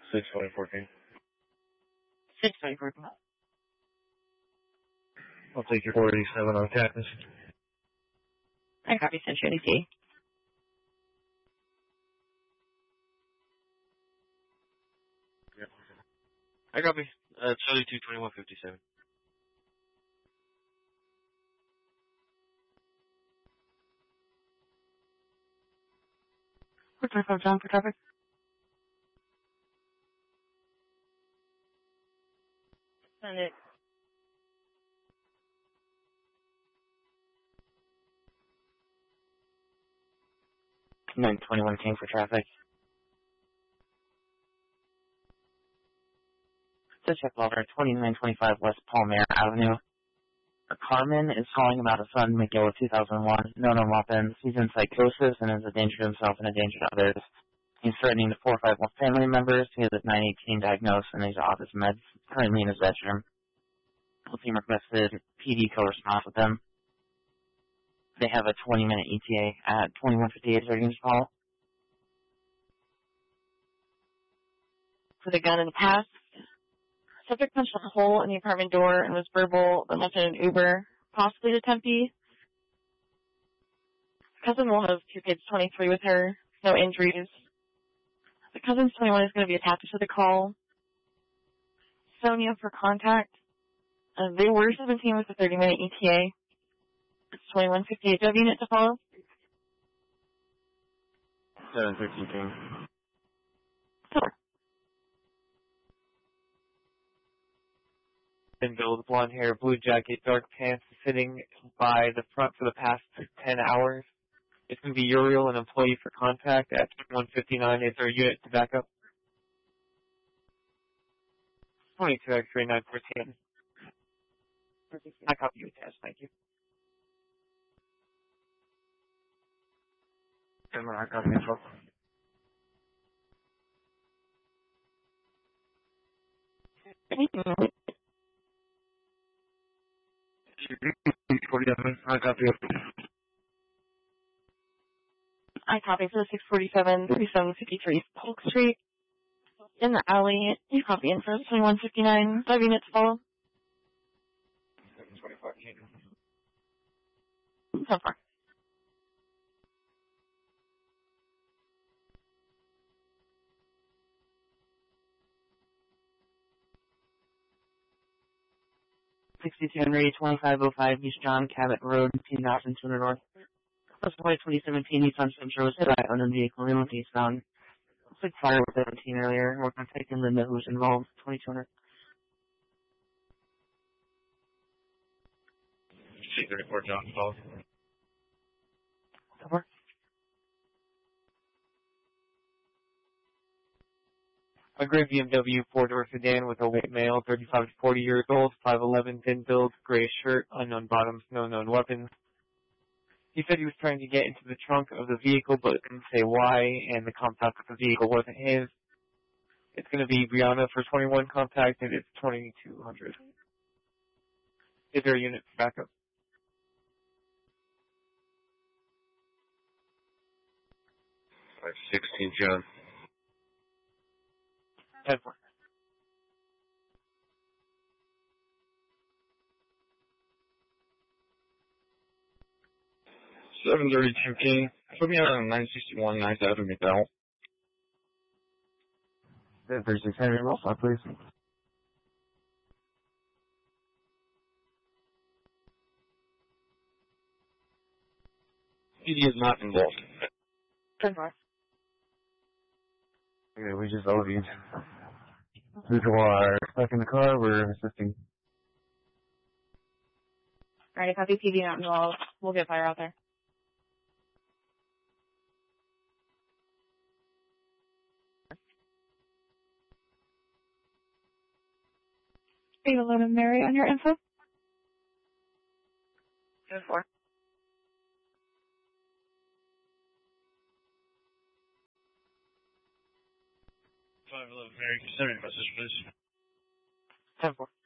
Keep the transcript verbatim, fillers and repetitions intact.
six twenty fourteen. six twenty fourteen. I'll take your four eighty-seven on Cactus. I copy Central A T. Yep. I copy. Uh, Charlie two twenty-one fifty-seven. four twenty-five John for traffic. Send it. nine twenty-one King for traffic. District Lover, twenty-nine twenty-five West Palmer Avenue. A Carmen is calling about a son, McGill, two thousand one, no known weapons. He's in psychosis and is a danger to himself and a danger to others. He's threatening to four or five more family members. He has a nine eighteen diagnosis and he's off his meds, currently in his bedroom. The team requested P D co-response with them. They have a twenty minute E T A at twenty-one fifty-eight during this call. For the gun in the past, subject punched a hole in the apartment door and was verbal, but left in an Uber, possibly to Tempe. Cousin will have two kids, twenty-three with her, no injuries. The cousin's twenty-one is going to be attached to the call. Sonia for contact. Uh, they were seventeen with a thirty minute E T A. It's twenty-one fifty-eight. Do you have unit to follow? seven fifteen King. Sure. Been Bill with blonde hair, blue jacket, dark pants, sitting by the front for the past ten hours. It's going to be Uriel, an employee for contact at one fifty-nine. Is there a unit to back up? twenty-two X-ray nine fourteen. I copy you, Tess. Thank you. I copy as well. forty-seven, I copy it. I copy for the six forty-seven, thirty-seven fifty-three Polk Street. In the alley, you copy in for twenty-one fifty-nine. Do you have unit to follow? seven twenty-five King. So far. sixty-two Henry, twenty-five oh five East John Cabot Road, two thousand two hundred North. That's why twenty seventeen Nissan Sentra was hit by an unknown vehicle. We went eastbound. Looks like fire with seventeen earlier. We're contacting Linda, who's involved. twenty-two hundred. C thirty-four John Paul. So far. A gray B M W four-door sedan with a white male, thirty-five to forty years old, five eleven, thin build, gray shirt, unknown bottoms, no known weapons. He said he was trying to get into the trunk of the vehicle, but didn't say why, and the compact of the vehicle wasn't his. It's going to be Brianna for twenty-one contact, and it's twenty-two hundred. Is there a unit for backup? five sixteen John. ten four. seven thirty-two King. Put me out on nine sixty-one ninth Avenue, McDowell. seven thirty-six Henry, roll stop, please. P D is not involved. ten four. Okay, we just O V'd. People are stuck in the car, we're assisting. Alright, copy P D not involved. We'll get fire out there. Are you alone and Mary on your info? ten four. five eleven Mary, send me a message, please. ten four.